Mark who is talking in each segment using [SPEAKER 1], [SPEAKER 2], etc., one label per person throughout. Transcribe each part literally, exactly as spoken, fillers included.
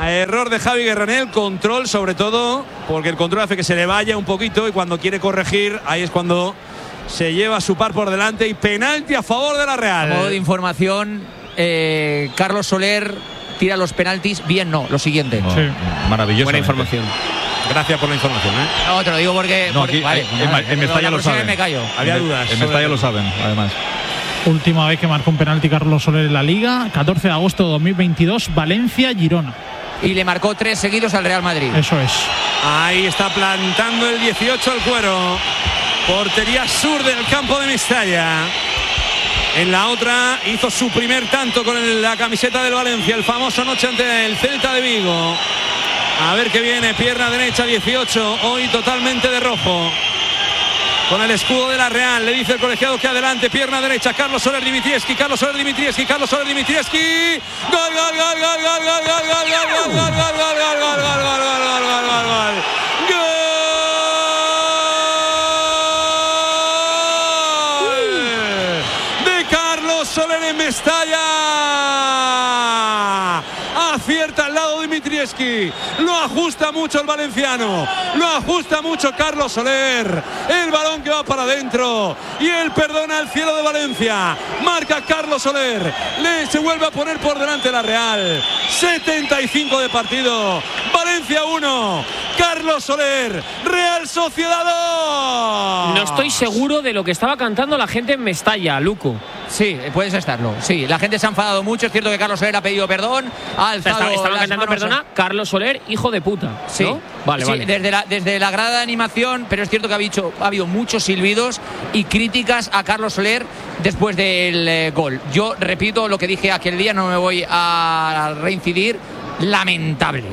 [SPEAKER 1] Error de Javi Guerra en el control, sobre todo, porque el control hace que se le vaya un poquito y cuando quiere corregir, ahí es cuando se lleva su par por delante y penalti a favor de la Real.
[SPEAKER 2] A modo de información, eh, Carlos Soler tira los penaltis. Bien, no, lo siguiente.
[SPEAKER 3] No, sí. Maravilloso.
[SPEAKER 4] Buena información.
[SPEAKER 1] Gracias por la información, ¿eh?
[SPEAKER 2] No, te lo digo porque...
[SPEAKER 3] No,
[SPEAKER 2] porque
[SPEAKER 3] aquí,
[SPEAKER 2] vale,
[SPEAKER 3] en,
[SPEAKER 2] vale,
[SPEAKER 3] en Mestalla lo saben.
[SPEAKER 2] Me callo.
[SPEAKER 1] Había dudas.
[SPEAKER 3] En Mestalla lo saben, además.
[SPEAKER 5] Última vez que marcó un penalti Carlos Soler en la Liga, catorce de agosto de dos mil veintidós, Valencia-Girona.
[SPEAKER 2] Y le marcó tres seguidos al Real Madrid.
[SPEAKER 5] Eso es.
[SPEAKER 1] Ahí está plantando el dieciocho al cuero. Portería sur del campo de Mestalla. En la otra hizo su primer tanto con el, la camiseta del Valencia, el famoso noche ante el Celta de Vigo. A ver qué viene, pierna derecha, dieciocho, hoy totalmente de rojo. Con el escudo de la Real, le dice el colegiado que adelante, pierna derecha, Carlos Soler Dimitrievski, Carlos Soler Dimitrievski, Carlos Soler Dimitrievski. Gol, gol, gol, gol, gol, gol, gol, gol, gol, gol, gol, gol, gol, gol, gol, gol, gol, gol, gol, gol. Soler en Mestalla. Acierta al lado Dimitrievski. Lo ajusta mucho el valenciano. Lo ajusta mucho Carlos Soler. El balón que va para adentro. Y él perdona el cielo de Valencia. Marca Carlos Soler. Le se vuelve a poner por delante la Real. setenta y cinco de partido. Valencia uno. Carlos Soler. Real Sociedad dos.
[SPEAKER 4] No estoy seguro de lo que estaba cantando la gente en Mestalla, Luco.
[SPEAKER 2] Sí, puedes estarlo. Sí, la gente se ha enfadado mucho. Es cierto que Carlos Soler ha pedido perdón. Ha alzado
[SPEAKER 4] Está, estaban
[SPEAKER 2] las
[SPEAKER 4] cantando,
[SPEAKER 2] manos.
[SPEAKER 4] perdona, Carlos Soler, hijo de puta.
[SPEAKER 2] Sí,
[SPEAKER 4] ¿no? Vale,
[SPEAKER 2] sí,
[SPEAKER 4] vale.
[SPEAKER 2] Desde la, desde la grada de animación, pero es cierto que ha, dicho, ha habido muchos silbidos y críticas a Carlos Soler después del eh, gol. Yo repito lo que dije aquel día, no me voy a reincidir. Lamentable.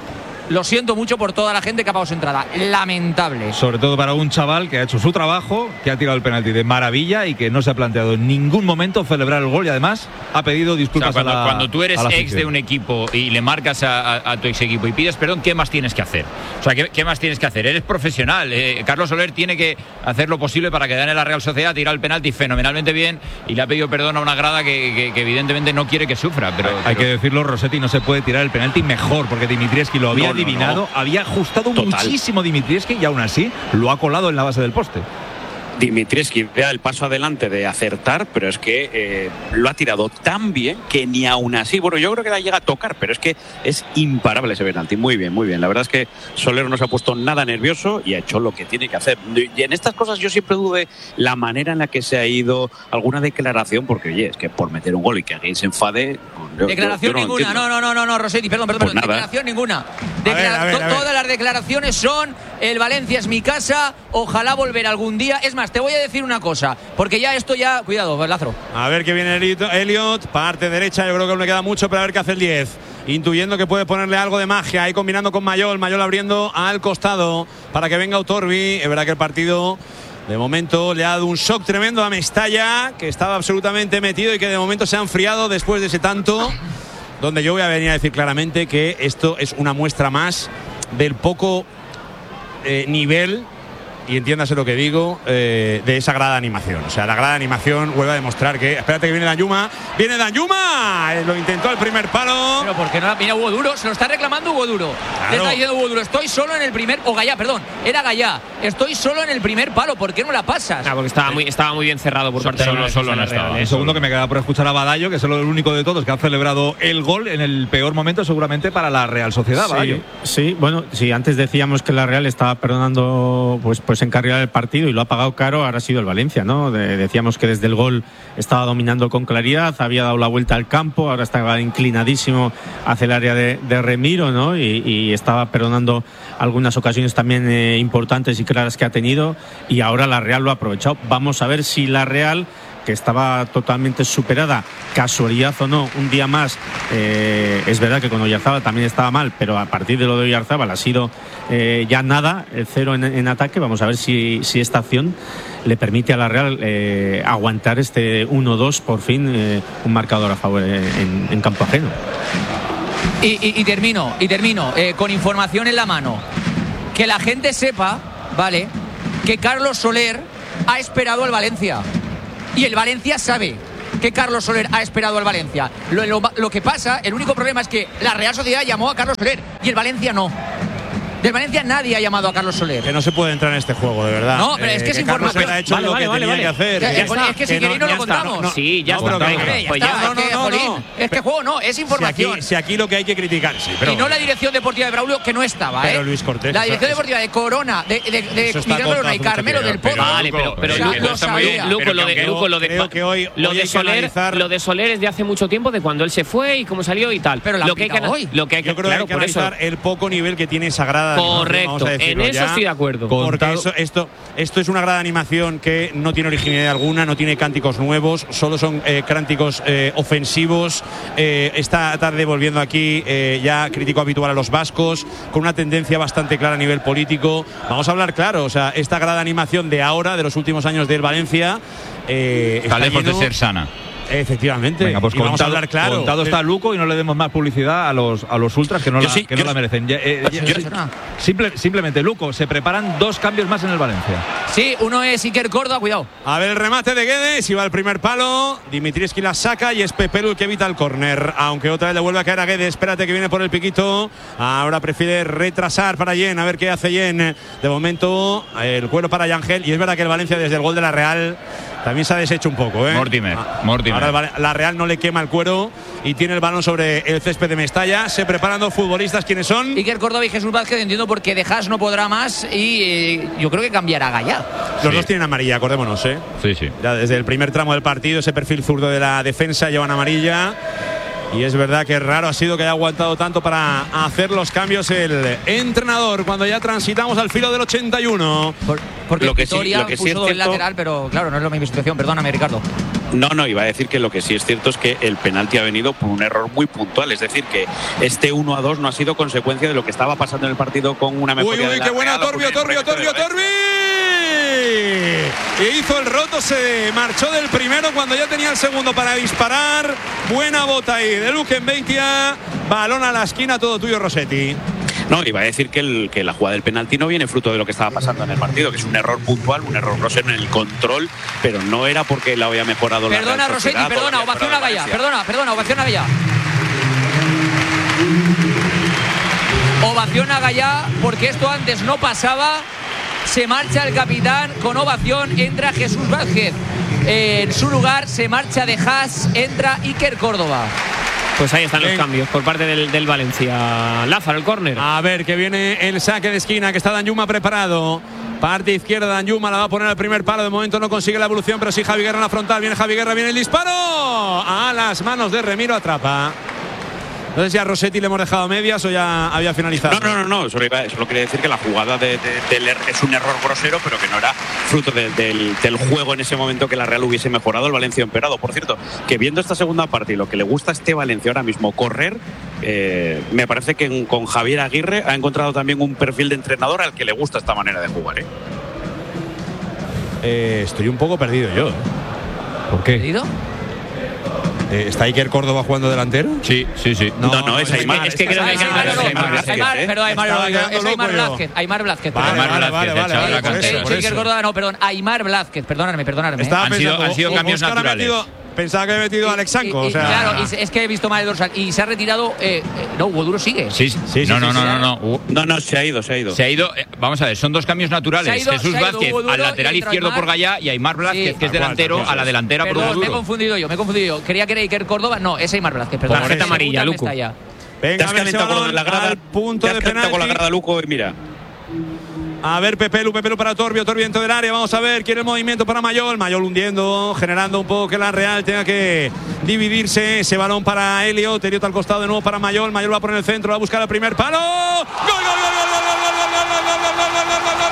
[SPEAKER 2] Lo siento mucho por toda la gente que ha pagado su entrada. Lamentable.
[SPEAKER 3] Sobre todo para un chaval que ha hecho su trabajo, que ha tirado el penalti de maravilla y que no se ha planteado en ningún momento celebrar el gol y además ha pedido disculpas.
[SPEAKER 6] O sea, cuando,
[SPEAKER 3] a la
[SPEAKER 6] cuando tú eres
[SPEAKER 3] a la
[SPEAKER 6] ex
[SPEAKER 3] afición
[SPEAKER 6] de un equipo y le marcas a, a, a tu ex equipo y pides perdón, ¿qué más tienes que hacer? O sea, ¿qué, qué más tienes que hacer? Eres profesional. Eh, Carlos Soler tiene que hacer lo posible para que gane la Real Sociedad, tirar el penalti fenomenalmente bien y le ha pedido perdón a una grada que, que, que evidentemente no quiere que sufra. Pero,
[SPEAKER 3] Hay
[SPEAKER 6] pero...
[SPEAKER 3] que decirlo, Rossetti, no se puede tirar el penalti mejor porque Dimitrievski lo había
[SPEAKER 6] No, no,
[SPEAKER 3] adivinado,
[SPEAKER 6] no.
[SPEAKER 3] había ajustado
[SPEAKER 7] Total.
[SPEAKER 3] muchísimo Dimitrievski y aún así lo ha colado en la base del poste.
[SPEAKER 7] Dimitrievski vea el paso adelante de acertar, pero es que eh, lo ha tirado tan bien que ni aún así, bueno, yo creo que la llega a tocar, pero es que es imparable ese penalti. Muy bien, muy bien. La verdad es que Soler no se ha puesto nada nervioso y ha hecho lo que tiene que hacer. Y en estas cosas yo siempre dudo de la manera en la que se ha ido alguna declaración, porque oye, es que por meter un gol y que alguien se enfade. Yo,
[SPEAKER 2] Declaración
[SPEAKER 7] yo, yo no
[SPEAKER 2] ninguna, no, no, no, no, no, Rossetti, perdón, perdón,
[SPEAKER 7] Pues
[SPEAKER 2] perdón.
[SPEAKER 7] nada.
[SPEAKER 2] Declaración ninguna.
[SPEAKER 1] A ver, a ver, a ver.
[SPEAKER 2] Todas las declaraciones son: el Valencia es mi casa, ojalá volver algún día. Es más, te voy a decir una cosa, porque ya esto ya, cuidado, Lázaro.
[SPEAKER 1] A ver qué viene Elliot, parte derecha, yo creo que no le queda mucho, pero a ver qué hace el diez. Intuyendo que puede ponerle algo de magia, ahí combinando con Mayol, Mayol abriendo al costado para que venga Utorbi. Es verdad que el partido de momento le ha dado un shock tremendo a Mestalla, que estaba absolutamente metido y que de momento se ha enfriado después de ese tanto, donde yo voy a venir a decir claramente que esto es una muestra más del poco eh, nivel, y entiéndase lo que digo, eh, de esa grada de animación. O sea, la grada de animación vuelve a demostrar que... Espérate que viene Danjuma. ¡Viene Danjuma! Eh, lo intentó al primer palo.
[SPEAKER 2] Pero ¿por qué no? Mira, Hugo Duro, se lo está reclamando Hugo Duro.
[SPEAKER 1] Claro.
[SPEAKER 2] Le está diciendo Hugo Duro, estoy solo en el primer... O Gallá, perdón, era Gallá. Estoy solo en el primer palo, ¿por qué no la pasas?
[SPEAKER 4] Ah, porque estaba muy, estaba muy bien cerrado por parte
[SPEAKER 6] Solo,
[SPEAKER 4] de la
[SPEAKER 6] solo
[SPEAKER 4] defensa
[SPEAKER 6] no
[SPEAKER 4] de la Real,
[SPEAKER 6] estaba.
[SPEAKER 4] ¿eh?
[SPEAKER 3] Un segundo que me queda por escuchar a Badallo, que es el único de todos que ha celebrado el gol en el peor momento seguramente para la Real Sociedad. Badallo.
[SPEAKER 8] Sí, sí, bueno, sí, antes decíamos que la Real estaba perdonando pues, pues encarrilar el partido y lo ha pagado caro, ahora ha sido el Valencia, ¿no? De, decíamos que desde el gol estaba dominando con claridad, había dado la vuelta al campo, ahora estaba inclinadísimo hacia el área de, de Remiro, ¿no? Y, y estaba perdonando algunas ocasiones también eh, importantes y claras que ha tenido, y ahora la Real lo ha aprovechado. Vamos a ver si la Real, que estaba totalmente superada, casualidad o no, un día más, eh, es verdad que con Oyarzábal también estaba mal, pero a partir de lo de Oyarzábal ha sido eh, ya nada, el cero en, en ataque. Vamos a ver si, si esta acción le permite a la Real eh, aguantar este uno dos, por fin, eh, un marcador a favor en, en campo ajeno.
[SPEAKER 2] Y, y, y termino, y termino eh, con información en la mano. Que la gente sepa, ¿vale?, que Carlos Soler ha esperado al Valencia. Y el Valencia sabe que Carlos Soler ha esperado al Valencia. Lo, lo, lo que pasa, el único problema es que la Real Sociedad llamó a Carlos Soler y el Valencia no. Del Valencia nadie ha llamado a Carlos Soler.
[SPEAKER 1] Que no se puede entrar en este juego, de verdad.
[SPEAKER 2] No, pero es que,
[SPEAKER 1] eh,
[SPEAKER 2] es
[SPEAKER 1] que Carlos
[SPEAKER 2] información.
[SPEAKER 1] Soler ha hecho
[SPEAKER 4] Vale,
[SPEAKER 1] lo
[SPEAKER 4] vale,
[SPEAKER 1] que
[SPEAKER 4] vale,
[SPEAKER 1] tenía
[SPEAKER 4] vale.
[SPEAKER 1] que hacer.
[SPEAKER 2] Ya,
[SPEAKER 1] Ya
[SPEAKER 2] es,
[SPEAKER 1] está.
[SPEAKER 2] es que si
[SPEAKER 1] Que
[SPEAKER 2] queréis
[SPEAKER 1] no,
[SPEAKER 2] no
[SPEAKER 1] ya
[SPEAKER 2] lo
[SPEAKER 1] está.
[SPEAKER 2] contamos.
[SPEAKER 1] No,
[SPEAKER 4] Sí, ya
[SPEAKER 1] no,
[SPEAKER 4] está.
[SPEAKER 1] pero
[SPEAKER 4] venga,
[SPEAKER 1] venga,
[SPEAKER 2] Ya
[SPEAKER 4] pues
[SPEAKER 2] está,
[SPEAKER 4] ya.
[SPEAKER 1] no, no,
[SPEAKER 2] es que,
[SPEAKER 1] no,
[SPEAKER 2] jolín,
[SPEAKER 1] no.
[SPEAKER 2] es que juego no, es
[SPEAKER 1] Si
[SPEAKER 2] información.
[SPEAKER 1] aquí, si aquí lo que hay que criticar, sí, pero.
[SPEAKER 2] Y no la dirección deportiva de Braulio, que no estaba,
[SPEAKER 1] Pero
[SPEAKER 2] ¿eh?
[SPEAKER 1] Luis Cortés,
[SPEAKER 2] La
[SPEAKER 1] eso-
[SPEAKER 2] dirección
[SPEAKER 1] eso-
[SPEAKER 2] deportiva de Corona, de, de, de
[SPEAKER 1] Eso está
[SPEAKER 2] Miguel Corona y
[SPEAKER 1] contado,
[SPEAKER 2] Carmelo
[SPEAKER 1] pero-
[SPEAKER 2] del Pozo.
[SPEAKER 1] pero-
[SPEAKER 4] Vale, pero, pero
[SPEAKER 2] O sea,
[SPEAKER 4] Luco,
[SPEAKER 2] lo sabía.
[SPEAKER 4] Luco,
[SPEAKER 6] Pero
[SPEAKER 4] lo
[SPEAKER 6] que
[SPEAKER 4] de,
[SPEAKER 6] aunque-
[SPEAKER 4] Luco, lo de,
[SPEAKER 1] creo que hoy-
[SPEAKER 4] lo
[SPEAKER 1] hoy
[SPEAKER 4] de
[SPEAKER 1] hay que
[SPEAKER 4] Soler,
[SPEAKER 1] analizar-
[SPEAKER 4] lo de Soler es de hace mucho tiempo, de cuando él se fue y cómo salió y tal.
[SPEAKER 2] Pero la
[SPEAKER 4] lo que hay que,
[SPEAKER 2] aplica hoy.
[SPEAKER 4] lo que hay que,
[SPEAKER 1] Yo creo
[SPEAKER 4] claro,
[SPEAKER 1] que hay que
[SPEAKER 4] por eso.
[SPEAKER 1] analizar el poco nivel que tiene esa grada de animación,
[SPEAKER 4] Correcto,
[SPEAKER 1] vamos a decirlo
[SPEAKER 4] en eso
[SPEAKER 1] ya,
[SPEAKER 4] estoy de acuerdo.
[SPEAKER 1] Porque
[SPEAKER 3] Contado-
[SPEAKER 1] eso- esto, esto es una grada de animación que no tiene originalidad alguna, no tiene cánticos nuevos, solo son eh, cánticos eh, ofensivos. Eh, esta tarde volviendo aquí, eh, ya crítico habitual a los vascos, con una tendencia bastante clara a nivel político. Vamos a hablar claro, o sea, esta grada de animación de ahora, de los últimos años del Valencia, eh,
[SPEAKER 6] Está lejos de
[SPEAKER 1] lleno-
[SPEAKER 6] ser sana.
[SPEAKER 1] Efectivamente.
[SPEAKER 3] Venga, pues
[SPEAKER 1] Y vamos a
[SPEAKER 3] contado,
[SPEAKER 1] hablar claro.
[SPEAKER 3] contado está Luco y no le demos más publicidad a los a los ultras que no,
[SPEAKER 7] Yo
[SPEAKER 3] la,
[SPEAKER 7] sí,
[SPEAKER 3] que
[SPEAKER 7] yo-
[SPEAKER 3] no la merecen. Ya, eh, ya-
[SPEAKER 2] Yo-
[SPEAKER 3] sí, simple- simplemente, Luco, se preparan dos cambios más en el Valencia.
[SPEAKER 2] Sí, uno es Iker Córdoba, cuidado.
[SPEAKER 1] A ver el remate de Guedes, iba al primer palo, Dimitrievski la saca y es Pepelu el que evita el córner, aunque otra vez le vuelve a caer a Guedes, espérate que viene por el piquito, ahora prefiere retrasar para Yen, a ver qué hace Yen, de momento el cuero para Yangel, y es verdad que el Valencia desde el gol de la Real también se ha deshecho un poco, ¿eh?
[SPEAKER 6] Mortimer,
[SPEAKER 1] Ah,
[SPEAKER 6] Mortimer.
[SPEAKER 1] Ahora el Val- la Real no le quema el cuero y tiene el balón sobre el césped de Mestalla, se preparan dos futbolistas, ¿quiénes son?
[SPEAKER 2] Iker Córdoba y Jesús Vázquez, entiendo porque de Haas no podrá más y eh, yo creo que cambiará a Gallá.
[SPEAKER 1] Los
[SPEAKER 6] Sí.
[SPEAKER 1] dos tienen amarilla, acordémonos, ¿eh?
[SPEAKER 6] Sí, sí.
[SPEAKER 1] Ya desde el primer tramo del partido, ese perfil zurdo de la defensa llevan amarilla. Y es verdad que raro ha sido que haya aguantado tanto para hacer los cambios el entrenador cuando ya transitamos al filo del ochenta y uno.
[SPEAKER 2] Por- porque
[SPEAKER 7] Lo que sí-
[SPEAKER 2] Vitoria
[SPEAKER 7] lo que sí
[SPEAKER 2] puso
[SPEAKER 7] es
[SPEAKER 2] doble
[SPEAKER 7] cierto-
[SPEAKER 2] lateral, pero claro, no es la misma situación. Perdóname, Ricardo.
[SPEAKER 7] No, no, iba a decir que lo que sí es cierto es que el penalti ha venido por un error muy puntual. Es decir, que este uno a dos no ha sido consecuencia de lo que estaba pasando en el partido con una
[SPEAKER 1] Uy,
[SPEAKER 7] mejoría de
[SPEAKER 1] uy,
[SPEAKER 7] la
[SPEAKER 1] qué buena
[SPEAKER 7] Real o
[SPEAKER 1] Torbio,
[SPEAKER 7] con el
[SPEAKER 1] Torbio,
[SPEAKER 7] regreso
[SPEAKER 1] Torbio,
[SPEAKER 7] de
[SPEAKER 1] Torbio. Y hizo el roto, se marchó del primero cuando ya tenía el segundo para disparar. Buena bota ahí de Luque en Beitia. Balón a la esquina, todo tuyo, Rossetti.
[SPEAKER 7] No, iba a decir que, el, que la jugada del penalti no viene fruto de lo que estaba pasando en el partido, que es un error puntual, un error grosero en el control, pero no era porque la había mejorado la
[SPEAKER 2] Perdona,
[SPEAKER 7] Real
[SPEAKER 2] Rossetti,
[SPEAKER 7] Sociedad o la
[SPEAKER 2] perdona,
[SPEAKER 7] había
[SPEAKER 2] ovación a
[SPEAKER 7] mejorado
[SPEAKER 2] Gallá.
[SPEAKER 7] Valencia.
[SPEAKER 2] Perdona, perdona, ovación a Gallá. Ovación a Gallá, porque esto antes no pasaba. Se marcha el capitán con ovación, entra Jesús Vázquez. En su lugar se marcha de Haas, entra Iker Córdoba.
[SPEAKER 4] Pues ahí están los
[SPEAKER 1] Bien.
[SPEAKER 4] cambios por parte del, del Valencia. Lázaro, el córner.
[SPEAKER 1] A ver, que viene el saque de esquina, que está Danjuma preparado. Parte izquierda, Danjuma la va a poner al primer palo. De momento no consigue la evolución, pero sí Javi Guerra en la frontal. Viene Javi Guerra, viene el disparo. A las manos de Remiro, atrapa. No sé si a Rossetti le hemos dejado medias o ya había finalizado.
[SPEAKER 7] No, no, no, no. Solo, iba- solo quería decir que la jugada de, de- del er- es un error grosero, pero que no era fruto de- del, del juego en ese momento que la Real hubiese mejorado, el Valencia empeorado. Por cierto, que viendo esta segunda parte y lo que le gusta a este Valencia ahora mismo, correr, eh, me parece que en- con Javier Aguirre ha encontrado también un perfil de entrenador al que le gusta esta manera de jugar. ¿eh?
[SPEAKER 1] Eh, estoy un poco perdido yo. ¿eh?
[SPEAKER 3] ¿Por qué?
[SPEAKER 2] ¿Perdido?
[SPEAKER 1] Eh, ¿Está Iker Córdoba jugando delantero?
[SPEAKER 6] Sí, sí, sí.
[SPEAKER 7] No, no, es Aymar.
[SPEAKER 4] Es que creo que hay que
[SPEAKER 2] Aymar,
[SPEAKER 4] Aymar,
[SPEAKER 2] no,
[SPEAKER 4] Aymar,
[SPEAKER 2] Aymar, Aymar,
[SPEAKER 7] ¿eh?
[SPEAKER 2] perdón, Aymar,
[SPEAKER 1] Estaba
[SPEAKER 2] es
[SPEAKER 1] quedando
[SPEAKER 2] Aymar
[SPEAKER 1] loco yo.
[SPEAKER 2] Blázquez, Aymar Blázquez.
[SPEAKER 1] Vale,
[SPEAKER 2] perdón.
[SPEAKER 6] Aymar
[SPEAKER 1] vale, vale,
[SPEAKER 6] Blázquez,
[SPEAKER 1] vale,
[SPEAKER 6] echaba
[SPEAKER 1] vale,
[SPEAKER 6] la
[SPEAKER 1] por
[SPEAKER 6] cancha.
[SPEAKER 1] eso,
[SPEAKER 2] He
[SPEAKER 1] por
[SPEAKER 2] dicho Iker
[SPEAKER 1] eso.
[SPEAKER 2] Córdoba, no, perdón, Aymar Blázquez, perdóname, perdóname.
[SPEAKER 1] Estaba
[SPEAKER 6] Han sido-
[SPEAKER 1] pensando,
[SPEAKER 6] han sido
[SPEAKER 1] o-
[SPEAKER 6] cambios
[SPEAKER 1] Óscar ha
[SPEAKER 6] naturales.
[SPEAKER 1] metido- pensaba que había metido a Alex Sanco.
[SPEAKER 2] Y- y-
[SPEAKER 1] o sea,
[SPEAKER 2] Claro, y es que he visto mal el dorsal y se ha retirado. Eh, eh, no, Hugo Duro sigue.
[SPEAKER 6] Sí, sí.
[SPEAKER 1] Sí, sí,
[SPEAKER 6] no,
[SPEAKER 1] sí,
[SPEAKER 6] no,
[SPEAKER 1] sí,
[SPEAKER 6] no,
[SPEAKER 1] sí.
[SPEAKER 6] no, no. Uh,
[SPEAKER 7] No, no, se ha ido, se ha ido.
[SPEAKER 6] Se ha ido, eh, vamos a ver, son dos cambios naturales.
[SPEAKER 2] Se ha ido-
[SPEAKER 6] Jesús
[SPEAKER 2] se ha ido
[SPEAKER 6] Vázquez
[SPEAKER 2] Hugo Duro
[SPEAKER 6] al
[SPEAKER 2] y
[SPEAKER 6] lateral
[SPEAKER 2] entra
[SPEAKER 6] izquierdo
[SPEAKER 2] Aymar.
[SPEAKER 6] por Gallá y Aymar Blázquez,
[SPEAKER 2] Sí.
[SPEAKER 6] que es
[SPEAKER 1] Tal cual,
[SPEAKER 6] delantero,
[SPEAKER 1] tal cual.
[SPEAKER 6] a la delantera por
[SPEAKER 2] Perdón,
[SPEAKER 6] Hugo
[SPEAKER 2] me he
[SPEAKER 6] Duro.
[SPEAKER 2] confundido yo, me he confundido yo. Creía que era Iker Córdoba. No, es Aymar Blázquez, perdón.
[SPEAKER 1] Tarjeta
[SPEAKER 2] Segunda
[SPEAKER 4] amarilla, Luco.
[SPEAKER 2] Mestalla.
[SPEAKER 1] venga,
[SPEAKER 7] Te
[SPEAKER 1] a
[SPEAKER 7] has
[SPEAKER 1] ver ese
[SPEAKER 7] calentado con
[SPEAKER 1] balón
[SPEAKER 7] la grada,
[SPEAKER 1] al punto
[SPEAKER 7] te has
[SPEAKER 1] de
[SPEAKER 7] calentado con la
[SPEAKER 1] penalti.
[SPEAKER 7] grada, Luco, y mira.
[SPEAKER 1] A ver, Pepelu, Pepelu para Torbio, Torbio dentro del área. Vamos a ver, quiere el movimiento para Mayol. Mayol hundiendo, generando un poco que la Real tenga que dividirse. Ese balón para Elliot, Elliot al costado de nuevo para Mayol. Mayol va a poner el centro, va a buscar el primer palo. ¡Gol, gol, gol, gol, gol, gol, gol, gol, gol, gol, gol, gol, gol, gol, gol,